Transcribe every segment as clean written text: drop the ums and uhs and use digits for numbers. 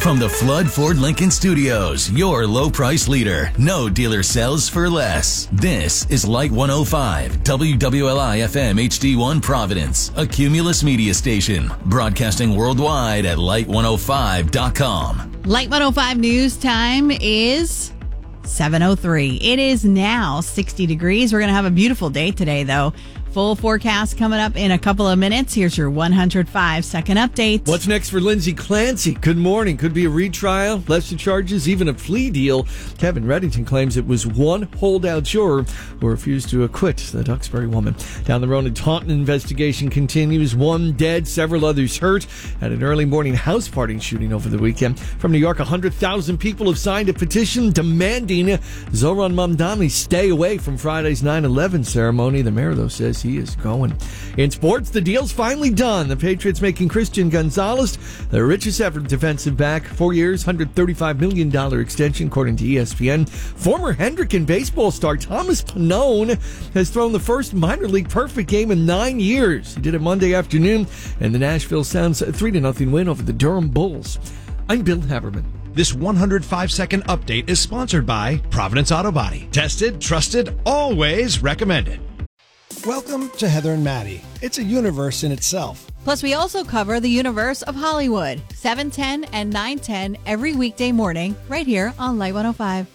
From the Flood Ford Lincoln Studios, your low price leader. No dealer sells for less. This is Light 105, WWLI FM HD1 Providence, a Cumulus media station, broadcasting worldwide at light105.com. Light 105 news time is 7:03. It is now 60 degrees. We're going to have a beautiful day today, though. Full forecast coming up in a couple of minutes. Here's your 105-second update. What's next for Lindsay Clancy? Good morning. Could be a retrial, lesser charges, even a plea deal. Kevin Reddington claims it was one holdout juror who refused to acquit the Duxbury woman. Down the road, a Taunton investigation continues. One dead, several others hurt at an early morning house party shooting over the weekend. From New York, 100,000 people have signed a petition demanding Zohran Mamdani stay away from Friday's 9/11 ceremony. The mayor, though, says he is going. In sports, the deal's finally done. The Patriots making Christian Gonzalez the richest ever defensive back. 4 years, $135 million extension, according to ESPN. Former Hendricken baseball star Thomas Pannone has thrown the first minor league perfect game in 9 years. He did it Monday afternoon, and the Nashville Sounds 3-0 win over the Durham Bulls. I'm Bill Haberman. This 105-second update is sponsored by Providence Auto Body. Tested, trusted, always recommended. Welcome to Heather and Maddie. It's a universe in itself. Plus, we also cover the universe of Hollywood. 7:10 and 9:10 every weekday morning, right here on Light 105.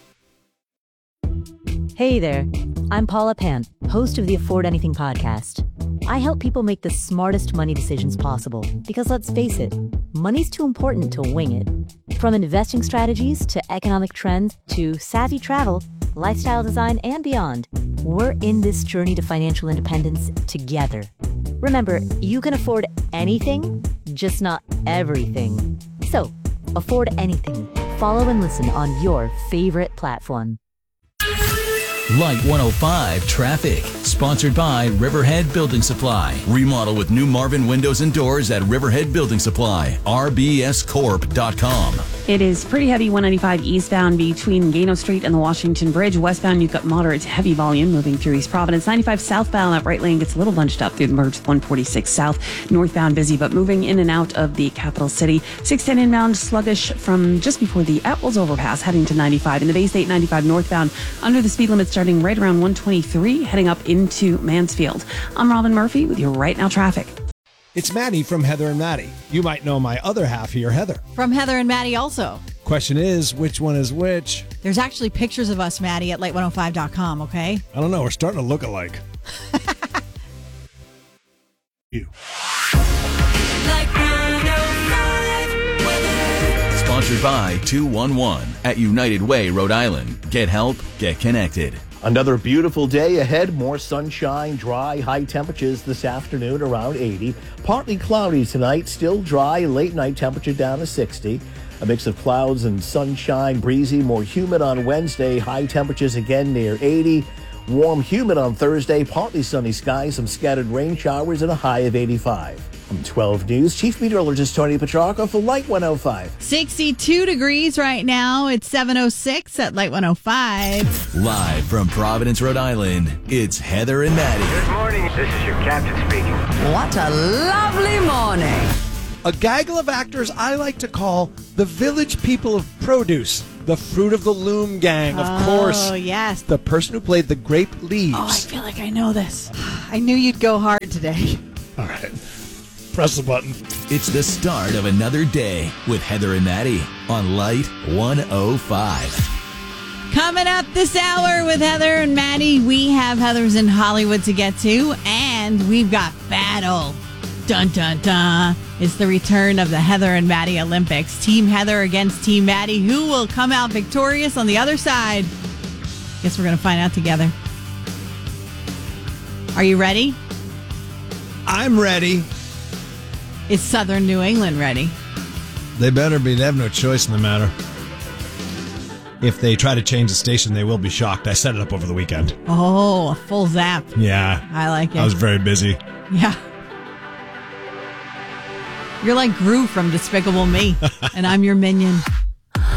Hey there. I'm Paula Pant, host of the Afford Anything podcast. I help people make the smartest money decisions possible because, let's face it, money's too important to wing it. From investing strategies to economic trends to savvy travel, lifestyle design, and beyond, we're in this journey to financial independence together. Remember, you can afford anything, just not everything. So, afford anything. Follow and listen on your favorite platform. Light 105 traffic, sponsored by Riverhead Building Supply. Remodel with new Marvin windows and doors at Riverhead Building Supply. rbscorp.com. It is pretty heavy 195 eastbound between Gano Street and the Washington Bridge. Westbound, you've got moderate to heavy volume moving through East Providence. 95 southbound, that right lane gets a little bunched up through the merge 146 south. Northbound busy, but moving in and out of the capital city. 610 inbound sluggish from just before the Atwells overpass heading to 95. In the Bay State 95 northbound under the speed limit starting right around 123 heading up into Mansfield. I'm Robin Murphy with your Right Now traffic. It's Maddie from Heather and Maddie. You might know my other half here, Heather. From Heather and Maddie also. Question is, which one is which? There's actually pictures of us, Maddie, at light105.com, okay? I don't know. We're starting to look alike. You. Sponsored by 211 at United Way, Rhode Island. Get help, get connected. Another beautiful day ahead. More sunshine, dry, high temperatures this afternoon around 80. Partly cloudy tonight, still dry, late night temperature down to 60. A mix of clouds and sunshine, breezy, more humid on Wednesday. High temperatures again near 80. Warm, humid on Thursday, partly sunny skies, some scattered rain showers, and a high of 85. From 12 News, Chief Meteorologist Tony Petrarca for Light 105. 62 degrees right now. It's 7:06 at Light 105. Live from Providence, Rhode Island, it's Heather and Maddie. Good morning. This is your captain speaking. What a lovely morning. A gaggle of actors I like to call the Village People of Produce. The Fruit of the Loom gang, of course. Oh, yes. The person who played the grape leaves. Oh, I feel like I know this. I knew you'd go hard today. All right. Press the button. It's the start of another day with Heather and Maddie on Light 105. Coming up this hour with Heather and Maddie, we have Heather's in Hollywood to get to, and we've got battle. Dun, dun, dun. It's the return of the Heather and Maddie Olympics. Team Heather against Team Maddie. Who will come out victorious on the other side? Guess we're going to find out together. Are you ready? I'm ready. Is Southern New England ready? They better be. They have no choice in the matter. If they try to change the station, they will be shocked. I set it up over the weekend. Oh, a full zap. Yeah. I like it. I was very busy. Yeah. You're like Gru from Despicable Me, and I'm your minion.